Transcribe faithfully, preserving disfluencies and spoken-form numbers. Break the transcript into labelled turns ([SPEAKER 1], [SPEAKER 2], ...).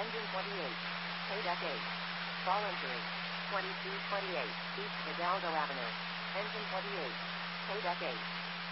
[SPEAKER 1] Engine twenty-eight. K-Deck eight. Fall injury. twenty-two twenty-eight. East Hidalgo Avenue. Engine twenty-eight. K-Deck eight.